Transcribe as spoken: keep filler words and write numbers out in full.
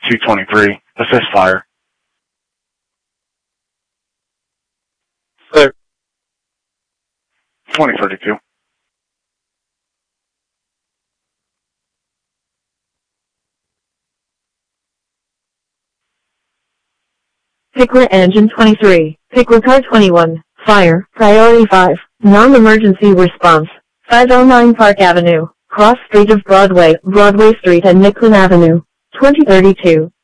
two twenty-three. Assist fire. Clear. twenty thirty-two. Pickler Engine twenty-three. Pickler Car twenty-one. Fire. Priority five. Non-emergency response. five oh nine Park Avenue. Cross Street of Broadway, Broadway Street and Nicklin Avenue. twenty thirty-two.